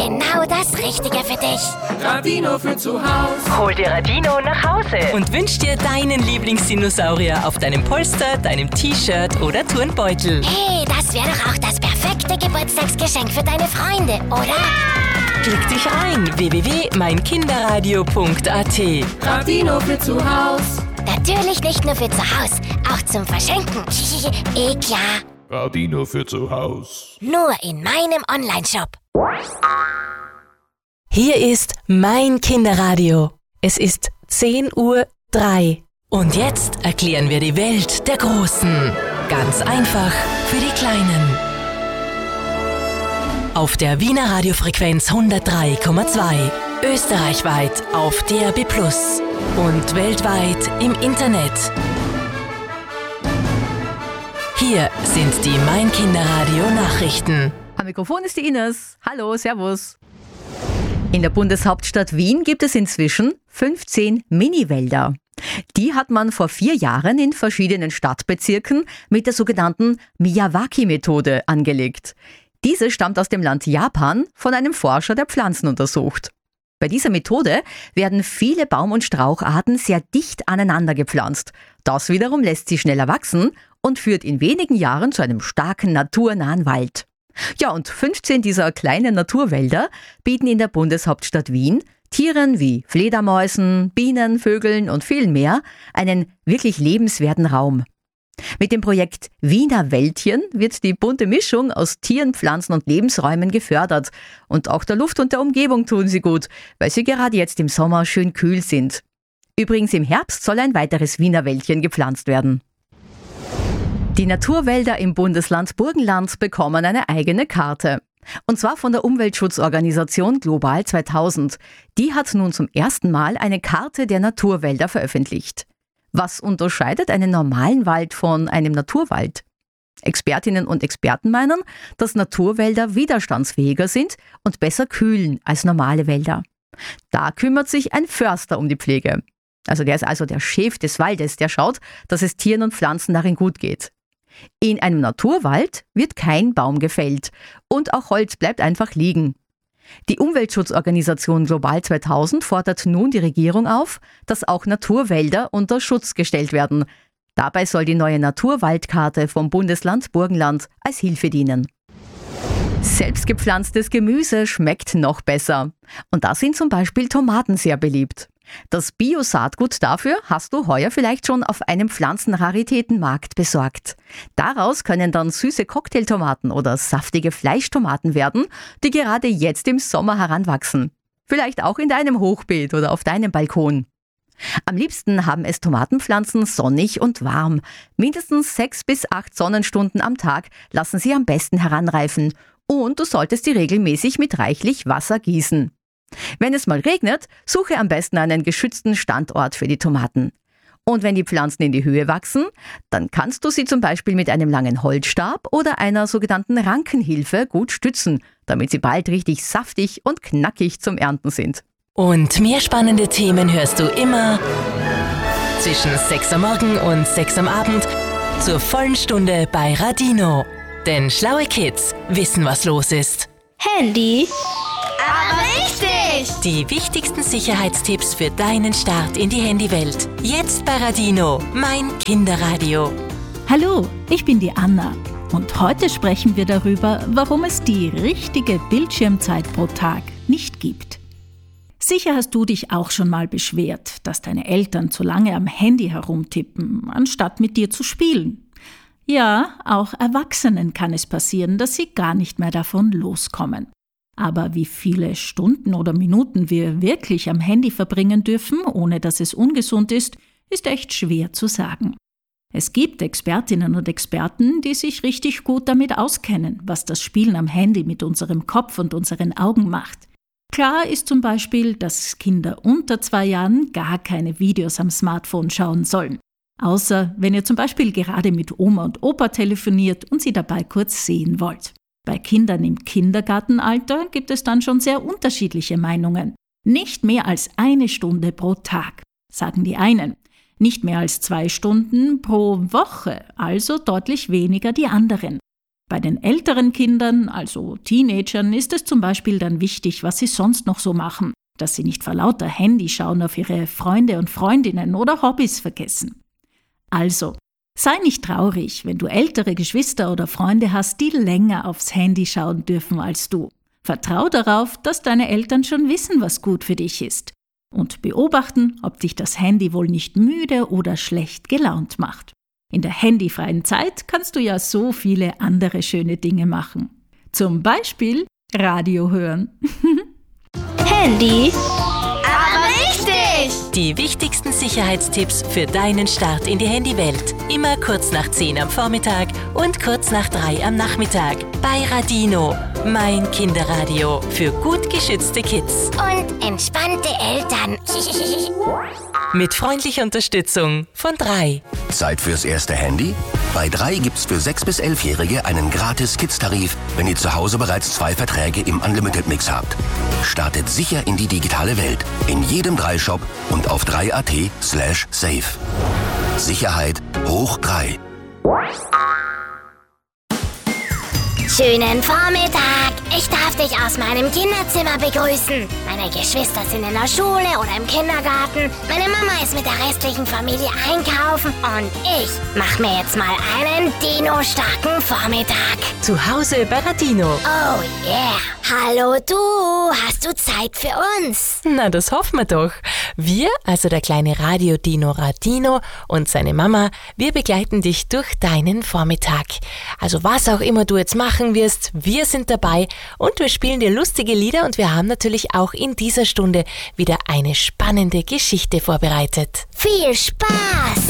Genau das Richtige für dich. Radino für zu Hause. Hol dir Radino nach Hause und wünsch dir deinen Lieblingsdinosaurier auf deinem Polster, deinem T-Shirt oder Turnbeutel. Hey, das wäre doch auch das perfekte Geburtstagsgeschenk für deine Freunde, oder? Klick dich ein, www.meinkinderradio.at. Radino für zu Hause. Natürlich nicht nur für zu Hause, auch zum Verschenken. Klar. Radino für zu Hause. Nur in meinem Onlineshop. Hier ist mein Kinderradio. Es ist 10:03 Uhr. Und jetzt erklären wir die Welt der Großen. Ganz einfach für die Kleinen. Auf der Wiener Radiofrequenz 103,2. Österreichweit auf DAB+ und weltweit im Internet. Hier sind die Mein Kinderradio Nachrichten. Am Mikrofon ist die Ines. Hallo, servus. In der Bundeshauptstadt Wien gibt es inzwischen 15 Mini-Wälder. Die hat man vor 4 Jahren in verschiedenen Stadtbezirken mit der sogenannten Miyawaki-Methode angelegt. Diese stammt aus dem Land Japan, von einem Forscher, der Pflanzen untersucht. Bei dieser Methode werden viele Baum- und Straucharten sehr dicht aneinander gepflanzt. Das wiederum lässt sie schneller wachsen und führt in wenigen Jahren zu einem starken, naturnahen Wald. Ja, und 15 dieser kleinen Naturwälder bieten in der Bundeshauptstadt Wien Tieren wie Fledermäusen, Bienen, Vögeln und viel mehr einen wirklich lebenswerten Raum. Mit dem Projekt Wiener Wäldchen wird die bunte Mischung aus Tieren, Pflanzen und Lebensräumen gefördert. Und auch der Luft und der Umgebung tun sie gut, weil sie gerade jetzt im Sommer schön kühl sind. Übrigens im Herbst soll ein weiteres Wiener Wäldchen gepflanzt werden. Die Naturwälder im Bundesland Burgenland bekommen eine eigene Karte. Und zwar von der Umweltschutzorganisation Global 2000. Die hat nun zum ersten Mal eine Karte der Naturwälder veröffentlicht. Was unterscheidet einen normalen Wald von einem Naturwald? Expertinnen und Experten meinen, dass Naturwälder widerstandsfähiger sind und besser kühlen als normale Wälder. Da kümmert sich ein Förster um die Pflege. Der ist also der Chef des Waldes, der schaut, dass es Tieren und Pflanzen darin gut geht. In einem Naturwald wird kein Baum gefällt und auch Holz bleibt einfach liegen. Die Umweltschutzorganisation Global 2000 fordert nun die Regierung auf, dass auch Naturwälder unter Schutz gestellt werden. Dabei soll die neue Naturwaldkarte vom Bundesland Burgenland als Hilfe dienen. Selbstgepflanztes Gemüse schmeckt noch besser. Und da sind zum Beispiel Tomaten sehr beliebt. Das Bio-Saatgut dafür hast du heuer vielleicht schon auf einem Pflanzenraritätenmarkt besorgt. Daraus können dann süße Cocktailtomaten oder saftige Fleischtomaten werden, die gerade jetzt im Sommer heranwachsen. Vielleicht auch in deinem Hochbeet oder auf deinem Balkon. Am liebsten haben es Tomatenpflanzen sonnig und warm. Mindestens 6 bis 8 Sonnenstunden am Tag lassen sie am besten heranreifen. Und du solltest sie regelmäßig mit reichlich Wasser gießen. Wenn es mal regnet, suche am besten einen geschützten Standort für die Tomaten. Und wenn die Pflanzen in die Höhe wachsen, dann kannst du sie zum Beispiel mit einem langen Holzstab oder einer sogenannten Rankenhilfe gut stützen, damit sie bald richtig saftig und knackig zum Ernten sind. Und mehr spannende Themen hörst du immer zwischen 6 am Morgen und 6 am Abend zur vollen Stunde bei Radino. Denn schlaue Kids wissen, was los ist. Handy. Aber richtig! Die wichtigsten Sicherheitstipps für deinen Start in die Handywelt. Jetzt bei Radino, mein Kinderradio. Hallo, ich bin die Anna. Und heute sprechen wir darüber, warum es die richtige Bildschirmzeit pro Tag nicht gibt. Sicher hast du dich auch schon mal beschwert, dass deine Eltern zu lange am Handy herumtippen, anstatt mit dir zu spielen. Ja, auch Erwachsenen kann es passieren, dass sie gar nicht mehr davon loskommen. Aber wie viele Stunden oder Minuten wir wirklich am Handy verbringen dürfen, ohne dass es ungesund ist echt schwer zu sagen. Es gibt Expertinnen und Experten, die sich richtig gut damit auskennen, was das Spielen am Handy mit unserem Kopf und unseren Augen macht. Klar ist zum Beispiel, dass Kinder unter 2 Jahren gar keine Videos am Smartphone schauen sollen. Außer wenn ihr zum Beispiel gerade mit Oma und Opa telefoniert und sie dabei kurz sehen wollt. Bei Kindern im Kindergartenalter gibt es dann schon sehr unterschiedliche Meinungen. Nicht mehr als 1 Stunde pro Tag, sagen die einen. Nicht mehr als 2 Stunden pro Woche, also deutlich weniger die anderen. Bei den älteren Kindern, also Teenagern, ist es zum Beispiel dann wichtig, was sie sonst noch so machen, dass sie nicht vor lauter Handyschauen auf ihre Freunde und Freundinnen oder Hobbys vergessen. Also, sei nicht traurig, wenn du ältere Geschwister oder Freunde hast, die länger aufs Handy schauen dürfen als du. Vertrau darauf, dass deine Eltern schon wissen, was gut für dich ist. Und beobachten, ob dich das Handy wohl nicht müde oder schlecht gelaunt macht. In der handyfreien Zeit kannst du ja so viele andere schöne Dinge machen. Zum Beispiel Radio hören. Handy, aber richtig! Die wichtigsten Sicherheitstipps für deinen Start in die Handywelt. Immer kurz nach 10 am Vormittag und kurz nach 3 am Nachmittag. Bei Radino, mein Kinderradio für gut geschützte Kids. Und entspannte Eltern. Mit freundlicher Unterstützung von 3. Zeit fürs erste Handy? Bei 3 gibt's für 6- bis 11-Jährige einen gratis Kids-Tarif, wenn ihr zu Hause bereits 2 Verträge im Unlimited-Mix habt. Startet sicher in die digitale Welt. In jedem 3-Shop und auf 3.at/safe. Sicherheit hoch 3. Schönen Vormittag! Ich darf dich aus meinem Kinderzimmer begrüßen. Meine Geschwister sind in der Schule oder im Kindergarten. Meine Mama ist mit der restlichen Familie einkaufen und ich mach mir jetzt mal einen Dino-starken Vormittag. Zu Hause bei Radino. Oh yeah! Hallo du, hast du Zeit für uns? Na, das hoffen wir doch. Wir, also der kleine Radio-Dino Radino und seine Mama, wir begleiten dich durch deinen Vormittag. Also was auch immer du jetzt machen wirst, wir sind dabei und wir spielen dir lustige Lieder und wir haben natürlich auch in dieser Stunde wieder eine spannende Geschichte vorbereitet. Viel Spaß!